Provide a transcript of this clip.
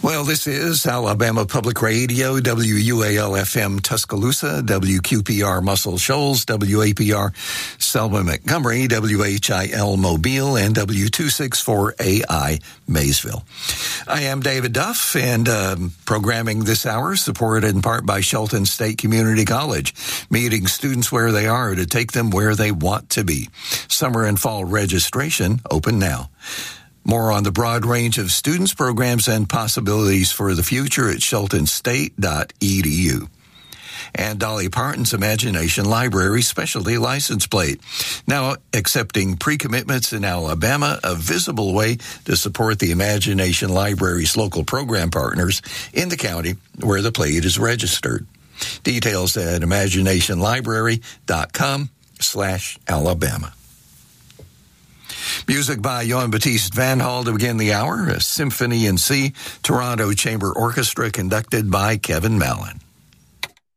Well, this is Alabama Public Radio, WUAL-FM Tuscaloosa, WQPR Muscle Shoals, WAPR Selma Montgomery, WHIL Mobile, and W264AI Maysville. I am David Duff, and programming this hour supported in part by Shelton State Community College, meeting students where they are to take them where they want to be. Summer and fall registration open now. More on the broad range of students, programs, and possibilities for the future at sheltonstate.edu. And Dolly Parton's Imagination Library Specialty License Plate. Now accepting pre-commitments in Alabama, a visible way to support the Imagination Library's local program partners in the county where the plate is registered. Details at imaginationlibrary.com/Alabama. Music by Johann Baptiste Van Hal to begin the hour, a Symphony in C, Toronto Chamber Orchestra conducted by Kevin Mallon.